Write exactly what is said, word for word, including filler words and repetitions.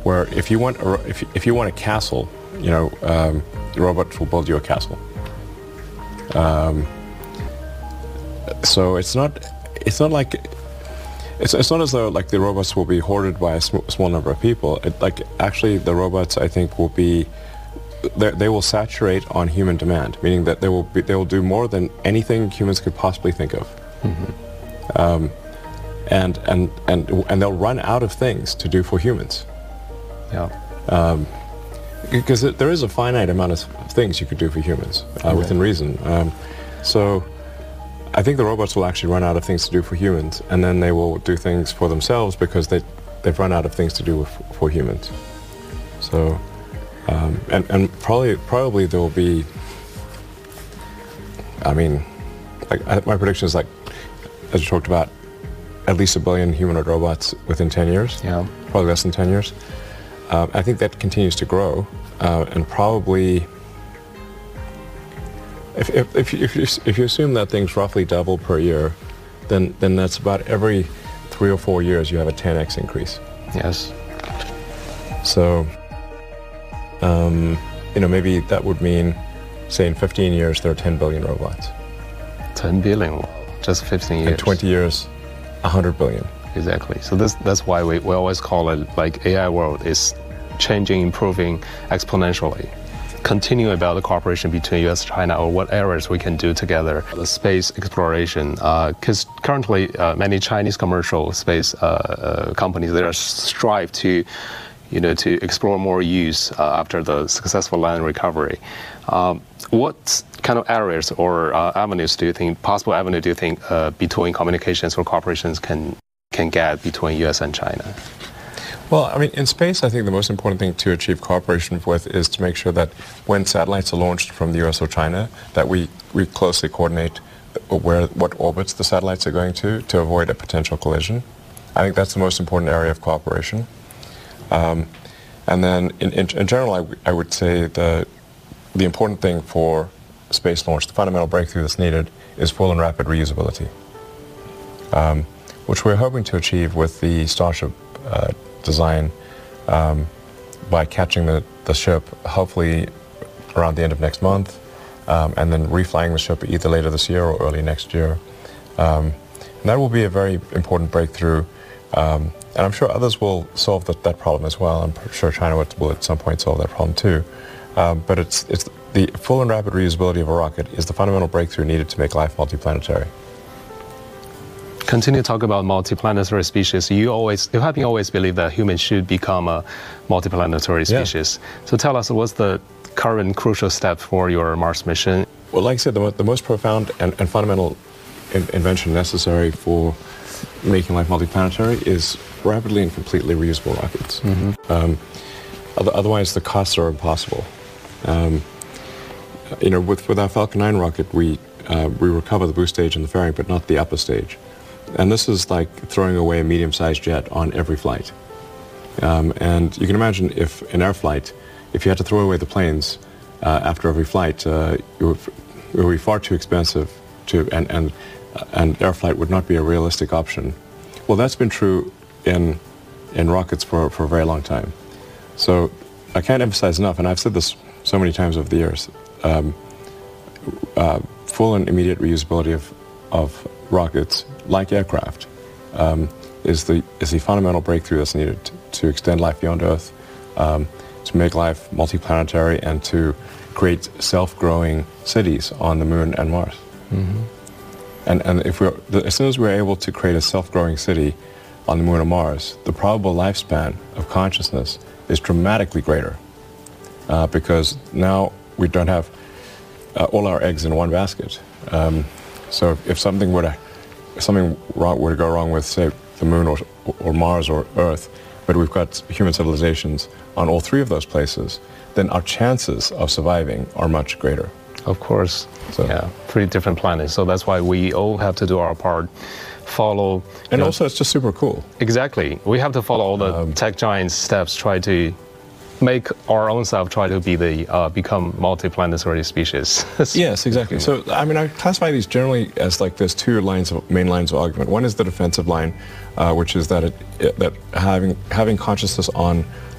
where if you want a, if you, if you want a castle, you know, um, the robots will build you a castle. Um, so it's not it's not like it's it's not as though like the robots will be hoarded by a sm small number of people. It, like actually, the robots I think will be they will saturate on human demand, meaning that they will be, they will do more than anything humans could possibly think of. Mm-hmm. um, and and and and they'll run out of things to do for humans. Yeah. Um, because it, there is a finite amount of things you could do for humans uh, right. within reason. Um, so I think the robots will actually run out of things to do for humans, and then they will do things for themselves because they they've run out of things to do with, for humans. So. Um, and, and probably probably there will be, I mean, like, I, my prediction is like, as you talked about, at least a billion humanoid robots within ten years. Yeah. Probably less than ten years. Um, I think that continues to grow, uh, and probably, if if if you, if you if you assume that things roughly double per year, then then that's about every three or four years you have a ten x increase. Yes. So. Um, you know, maybe that would mean, say, in fifteen years there are ten billion robots. ten billion, just fifteen years. In twenty years, one hundred billion. Exactly. So this, that's why we, we always call it like A I world is changing, improving exponentially. Continue about the cooperation between U S and China, or what areas we can do together. The space exploration, because uh, currently uh, many Chinese commercial space uh, uh, companies, they are strive to you know, to explore more use uh, after the successful land recovery. Um, what kind of areas or uh, avenues do you think, possible avenue do you think uh, between communications or cooperations can, can get between U S and China? Well, I mean, in space, I think the most important thing to achieve cooperation with is to make sure that when satellites are launched from the U S or China, that we, we closely coordinate where, what orbits the satellites are going to, to avoid a potential collision. I think that's the most important area of cooperation. Um, and then, in, in, in general, I, w I would say the, the important thing for space launch, the fundamental breakthrough that's needed, is full and rapid reusability, um, which we're hoping to achieve with the Starship uh, design um, by catching the, the ship, hopefully around the end of next month, um, and then reflying the ship either later this year or early next year. Um, and that will be a very important breakthrough. Um, And I'm sure others will solve that, that problem as well. I'm sure China will, will at some point solve that problem too. Um, but it's, it's the full and rapid reusability of a rocket is the fundamental breakthrough needed to make life multiplanetary. Continue to talk about multiplanetary species. You always, you have always believed that humans should become a multiplanetary species. Yeah. So tell us, what's the current crucial step for your Mars mission? Well, like I said, the, the most profound and, and fundamental in, invention necessary for making life multiplanetary is rapidly and completely reusable rockets. Mm-hmm. um, otherwise, the costs are impossible. Um, you know, with, with our Falcon nine rocket, we uh, we recover the boost stage and the fairing, but not the upper stage. And this is like throwing away a medium-sized jet on every flight. Um, and you can imagine if in air flight, if you had to throw away the planes uh, after every flight, uh, it, would, it would be far too expensive to and and. and air flight would not be a realistic option. Well, that's been true in in rockets for, for a very long time. So I can't emphasize enough, and I've said this so many times over the years, um, uh, full and immediate reusability of, of rockets, like aircraft, um, is, the, is the fundamental breakthrough that's needed to, to extend life beyond Earth, um, to make life multiplanetary, and to create self-growing cities on the Moon and Mars. Mm-hmm. And, and if we're, the, as soon as we're able to create a self-growing city on the Moon or Mars, the probable lifespan of consciousness is dramatically greater, uh, because now we don't have uh, all our eggs in one basket. Um, so if, if something were to if something wrong, were to go wrong with, say, the Moon or, or Mars or Earth, but we've got human civilizations on all three of those places, then our chances of surviving are much greater. Of course, so. Yeah, three different planets. So that's why we all have to do our part, follow. And know, also, it's just super cool. Exactly. We have to follow all the um, tech giants' steps, try to make our own self, try to be the, uh, become multiplanetary species. Yes, exactly. So, I mean, I classify these generally as like there's two lines of, main lines of argument. One is the defensive line, uh, which is that it, it, that having having consciousness on